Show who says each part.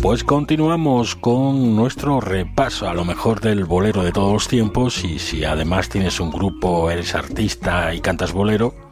Speaker 1: Pues continuamos con nuestro repaso a lo mejor del bolero de todos los tiempos, y si además tienes un grupo, eres artista y cantas bolero,